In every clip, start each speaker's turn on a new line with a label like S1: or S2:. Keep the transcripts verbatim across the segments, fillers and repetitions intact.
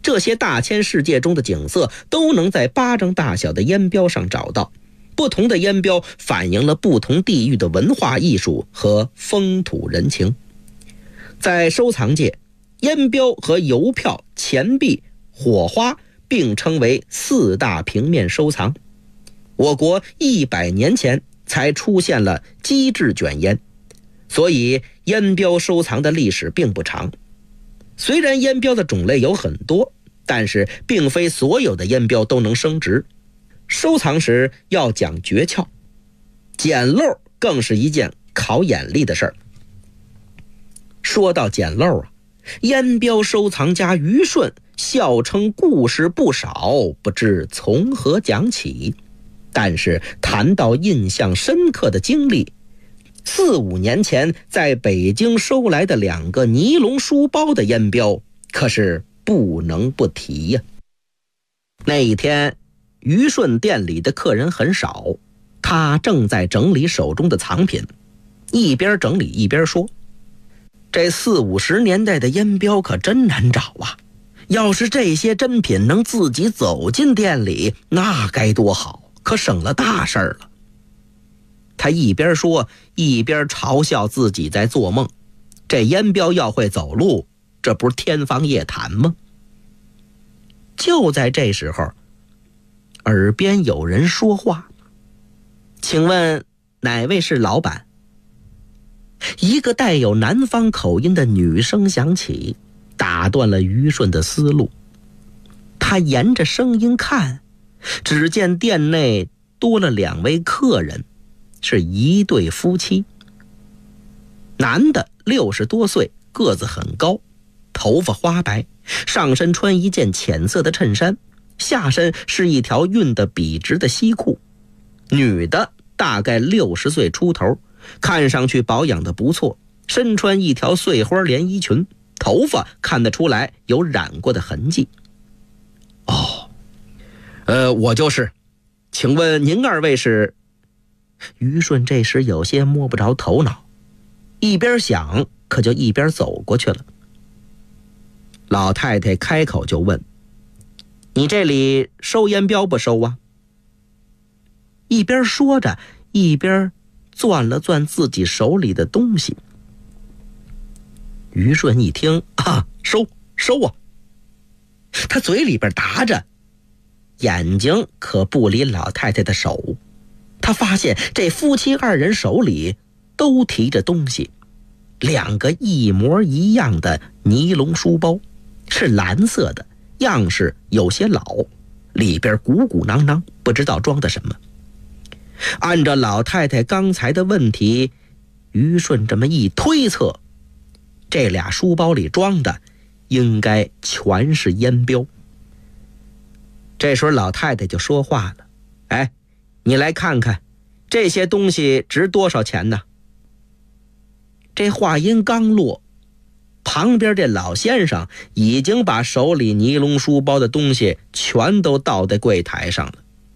S1: 这些大千世界中的景色都能在巴掌大小的烟标上找到。不同的烟标反映了不同地域的文化艺术和风土人情。在收藏界，烟标和邮票、钱币、火花并称为四大平面收藏。我国一百年前才出现了机制卷烟，所以烟标收藏的历史并不长。虽然烟标的种类有很多，但是并非所有的烟标都能升值。收藏时要讲诀窍，捡漏更是一件考眼力的事儿。说到捡漏啊，烟标收藏家于顺笑称故事不少，不知从何讲起。但是谈到印象深刻的经历，四五年前在北京收来的两个尼龙书包的烟标可是不能不提呀。那一天于顺店里的客人很少，他正在整理手中的藏品，一边整理一边说，这四五十年代的烟标可真难找啊，要是这些珍品能自己走进店里，那该多好，可省了大事儿了。他一边说一边嘲笑自己在做梦，这烟标要会走路，这不是天方夜谭吗？就在这时候，耳边有人说话，请问哪位是老板？一个带有南方口音的女声响起，打断了于顺的思路。他沿着声音看，只见店内多了两位客人，是一对夫妻。男的六十多岁，个子很高，头发花白，上身穿一件浅色的衬衫，下身是一条熨得笔直的西裤。女的大概六十岁出头，看上去保养得不错，身穿一条碎花连衣裙，头发看得出来有染过的痕迹。哦，呃，我就是，请问您二位是？于顺这时有些摸不着头脑，一边想可就一边走过去了。老太太开口就问，你这里收烟标不收啊？一边说着一边攥了攥自己手里的东西。于顺一听啊，收收啊，他嘴里边答着，眼睛可不离老太太的手。他发现这夫妻二人手里都提着东西，两个一模一样的尼龙书包，是蓝色的，样式有些老，里边鼓鼓囊囊，不知道装的什么。按照老太太刚才的问题，于顺这么一推测，这俩书包里装的应该全是烟标。这时候老太太就说话了，哎，你来看看这些东西值多少钱呢？这话音刚落，旁边这老先生已经把手里尼龙书包的东西全都倒在柜台上了。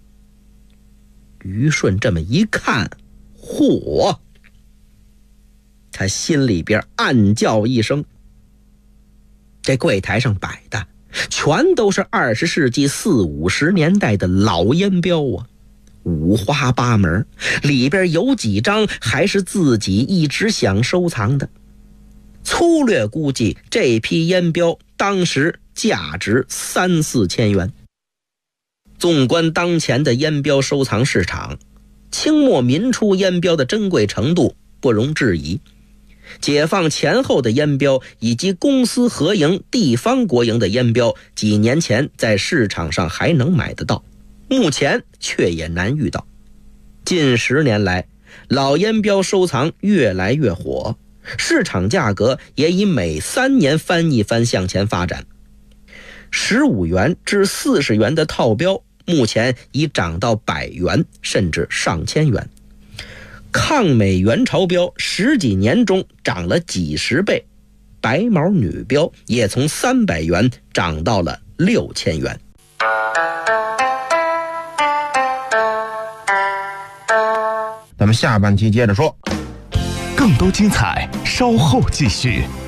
S1: 于顺这么一看，嚯！他心里边暗叫一声。这柜台上摆的全都是二十世纪四五十年代的老烟标啊，五花八门，里边有几张还是自己一直想收藏的。粗略估计，这批烟标当时价值三四千元。纵观当前的烟标收藏市场，清末民初烟标的珍贵程度不容置疑。解放前后的烟标以及公私合营、地方国营的烟标，几年前在市场上还能买得到，目前却也难遇到。近十年来，老烟标收藏越来越火，市场价格也以每三年翻一番向前发展。十五元至四十元的套标，目前已涨到百元甚至上千元。抗美援朝标十几年中涨了几十倍，白毛女标也从三百元涨到了六千元。
S2: 咱们下半期接着说，
S3: 更多精彩稍后继续。